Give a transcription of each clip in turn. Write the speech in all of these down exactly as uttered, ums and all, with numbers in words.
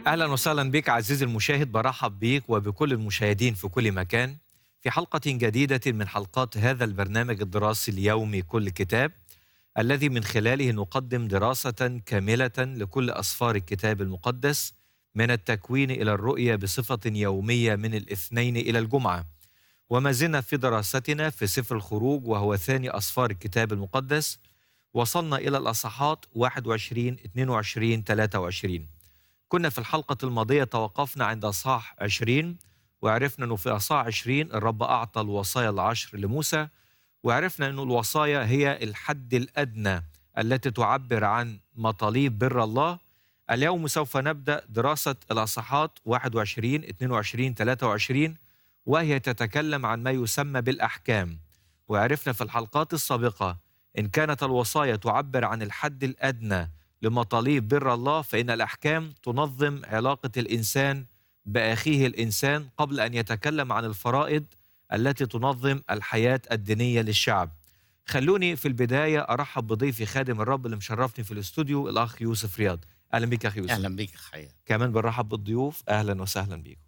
أهلا وسهلا بك عزيزي المشاهد، برحب بك وبكل المشاهدين في كل مكان في حلقة جديدة من حلقات هذا البرنامج الدراسي اليومي كل كتاب، الذي من خلاله نقدم دراسة كاملة لكل أسفار الكتاب المقدس من التكوين إلى الرؤية بصفة يومية من الاثنين إلى الجمعة. وما زلنا في دراستنا في سفر الخروج وهو ثاني أسفار الكتاب المقدس. وصلنا إلى الأصحاحات واحد وعشرين اثنين وعشرين ثلاثة وعشرين. كنا في الحلقة الماضية توقفنا عند أصحاح عشرين، وعرفنا أنه في أصحاح عشرين الرب أعطى الوصايا العشر لموسى، وعرفنا أن الوصايا هي الحد الأدنى التي تعبر عن مطالب بر الله. اليوم سوف نبدأ دراسة الأصحاحات واحد وعشرين اثنين وعشرين ثلاثة وعشرين، وهي تتكلم عن ما يسمى بالأحكام. وعرفنا في الحلقات السابقة إن كانت الوصايا تعبر عن الحد الأدنى لمطالب بر الله، فإن الأحكام تنظم علاقة الإنسان بأخيه الإنسان قبل أن يتكلم عن الفرائض التي تنظم الحياة الدينية للشعب. خلوني في البداية أرحب بضيفي خادم الرب اللي مشرفني في الاستوديو، الأخ يوسف رياض. أهلا بك أخي يوسف. أهلا بك حياة. كمان بنرحب بالضيوف، أهلا وسهلا بكم.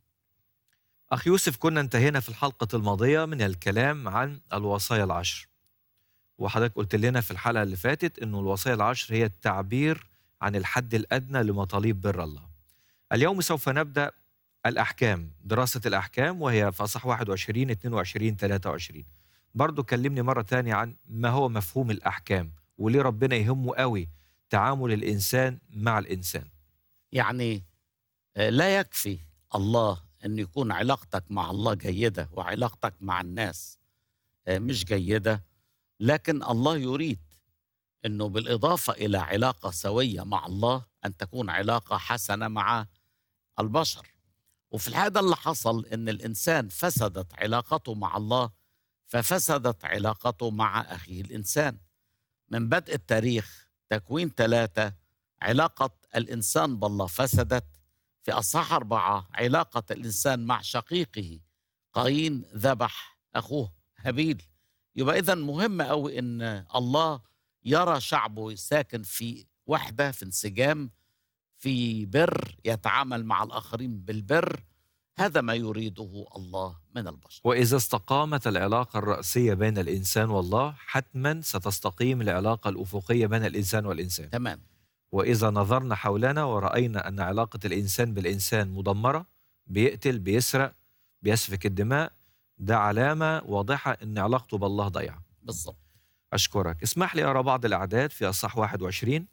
أخ يوسف، كنا انتهينا في الحلقة الماضية من الكلام عن الوصايا العشر، وحضرتك قلت لنا في الحلقة اللي فاتت أنه الوصايا العشر هي التعبير عن الحد الأدنى لمطالب بر الله. اليوم سوف نبدأ الأحكام، دراسة الأحكام، وهي في أصحاح واحد وعشرين اثنين وعشرين ثلاثة وعشرين. برضو كلمني مرة تانية عن ما هو مفهوم الأحكام، وليه ربنا يهمه قوي تعامل الإنسان مع الإنسان. يعني لا يكفي الله أن يكون علاقتك مع الله جيدة وعلاقتك مع الناس مش جيدة، لكن الله يريد أنه بالإضافة إلى علاقة سوية مع الله أن تكون علاقة حسنة مع البشر. وفي الحقيقة اللي حصل أن الإنسان فسدت علاقته مع الله، ففسدت علاقته مع أخيه الإنسان. من بدء التاريخ تكوين ثلاثة علاقة الإنسان بالله فسدت. في أصحاح أربعة علاقة الإنسان مع شقيقه قايين ذبح أخوه هابيل. يبقى إذن مهم أوي أن الله يرى شعبه ساكن في وحدة، في انسجام، في بر، يتعامل مع الآخرين بالبر. هذا ما يريده الله من البشر. وإذا استقامت العلاقة الرئيسية بين الإنسان والله، حتما ستستقيم العلاقة الأفقية بين الإنسان والإنسان. تمام. وإذا نظرنا حولنا ورأينا أن علاقة الإنسان بالإنسان مدمرة، بيقتل، بيسرق، بيسفك الدماء، ده علامة واضحة أن علاقته بالله ضيعة. بالضبط. أشكرك. اسمح لي أرى بعض الأعداد في أصحاح واحد وعشرين.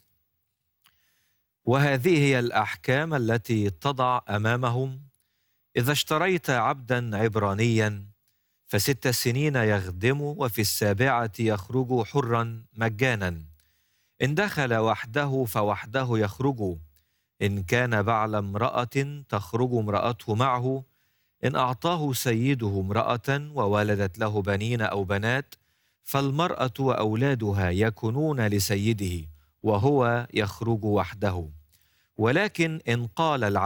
وهذه هي الأحكام التي تضع أمامهم: إذا اشتريت عبدا عبرانيا فست سنين يخدم، وفي السابعة يخرج حرا مجانا. إن دخل وحده فوحده يخرج، إن كان بعل امرأة تخرج امرأته معه. إن أعطاه سيده امرأة وولدت له بنين أو بنات، فالمرأة وأولادها يكونون لسيده وهو يخرج وحده. ولكن إن قال العبد